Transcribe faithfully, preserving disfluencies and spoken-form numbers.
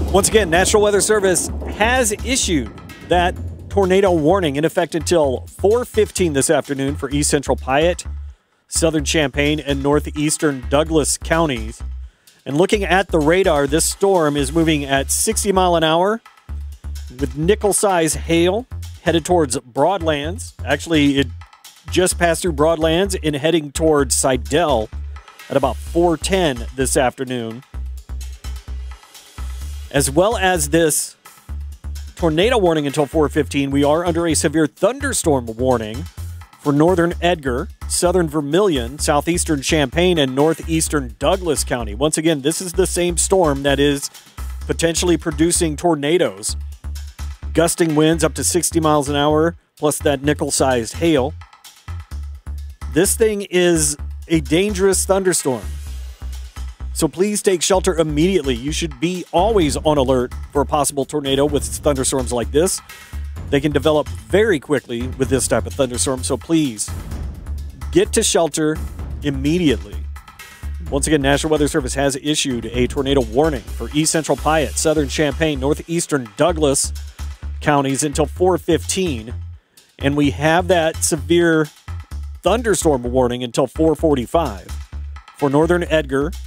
Once again, National Weather Service has issued that tornado warning in effect until four fifteen this afternoon for East Central Piatt, Southern Champaign, and Northeastern Douglas counties. And looking at the radar, this storm is moving at sixty mile an hour with nickel-size hail headed towards Broadlands. Actually, it just passed through Broadlands and heading towards Seidel at about four ten this afternoon. As well as this tornado warning until four fifteen, we are under a severe thunderstorm warning for northern Edgar, southern Vermilion, southeastern Champaign, and northeastern Douglas County. Once again, this is the same storm that is potentially producing tornadoes. Gusting winds up to sixty miles an hour, plus that nickel-sized hail. This thing is a dangerous thunderstorm. So please take shelter immediately. You should be always on alert for a possible tornado with thunderstorms like this. They can develop very quickly with this type of thunderstorm, so please get to shelter immediately. Once again, National Weather Service has issued a tornado warning for East Central Piatt, Southern Champaign, Northeastern Douglas counties until four fifteen. And we have that severe thunderstorm warning until four forty-five for northern Edgar,